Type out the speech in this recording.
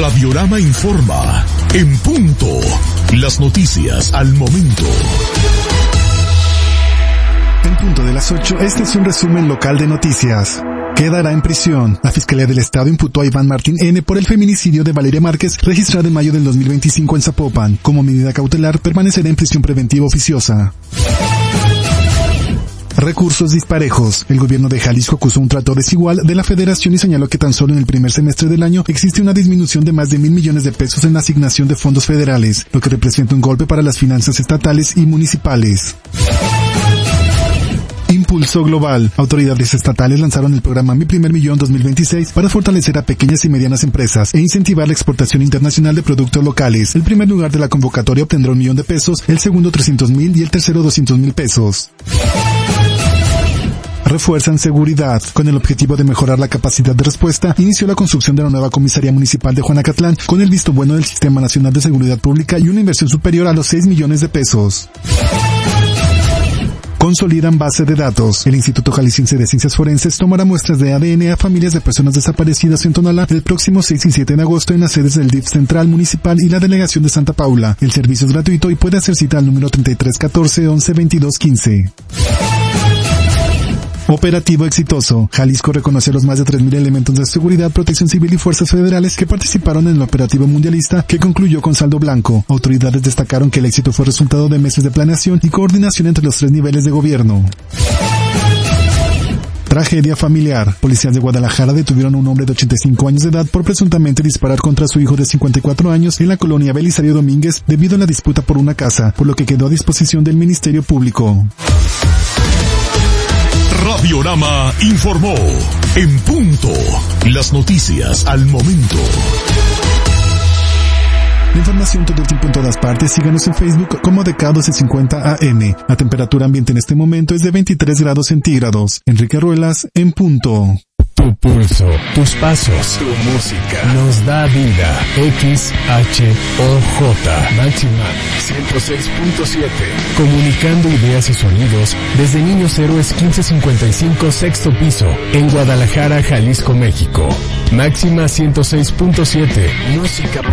Radiorama informa. En punto. Las noticias al momento. En punto de las 8, este es un resumen local de noticias. Quedará en prisión. La Fiscalía del Estado imputó a Iván Martín N. por el feminicidio de Valeria Márquez, registrado en mayo del 2025 en Zapopan. Como medida cautelar, permanecerá en prisión preventiva oficiosa. Recursos disparejos. El gobierno de Jalisco acusó un trato desigual de la Federación y señaló que tan solo en el primer semestre del año existe una disminución de más de 1,000 millones de pesos en la asignación de fondos federales, lo que representa un golpe para las finanzas estatales y municipales. Impulso global. Autoridades estatales lanzaron el programa Mi Primer Millón 2026 para fortalecer a pequeñas y medianas empresas e incentivar la exportación internacional de productos locales. El primer lugar de la convocatoria obtendrá 1 millón de pesos, el segundo 300,000 y el tercero 200,000 pesos. Refuerzan seguridad. Con el objetivo de mejorar la capacidad de respuesta, inició la construcción de la nueva comisaría municipal de Juanacatlán con el visto bueno del Sistema Nacional de Seguridad Pública y una inversión superior a los 6 millones de pesos. Consolidan base de datos. El Instituto Jalisciense de Ciencias Forenses tomará muestras de ADN a familias de personas desaparecidas en Tonalá el próximo 6 y 7 de agosto en las sedes del DIF Central Municipal y la Delegación de Santa Paula. El servicio es gratuito y puede hacer cita al número 3314 11 22 15. Operativo exitoso. Jalisco reconoció a los más de 3,000 elementos de seguridad, protección civil y fuerzas federales que participaron en el operativo mundialista que concluyó con saldo blanco. Autoridades destacaron que el éxito fue resultado de meses de planeación y coordinación entre los 3 niveles de gobierno. Tragedia familiar. Policías de Guadalajara detuvieron a un hombre de 85 años de edad por presuntamente disparar contra su hijo de 54 años en la colonia Belisario Domínguez debido a la disputa por una casa, por lo que quedó a disposición del Ministerio Público. Radiorama informó. En punto. Las noticias al momento. La información todo el tiempo en todas partes. Síganos en Facebook como DK1250 AM. La temperatura ambiente en este momento es de 23 grados centígrados. Enrique Ruelas, en punto. Tu pulso, tus pasos, tu música nos da vida. XHOJ Máxima 106.7. Comunicando ideas y sonidos desde Niños Héroes 1555 sexto piso en Guadalajara, Jalisco, México. Máxima 106.7. Música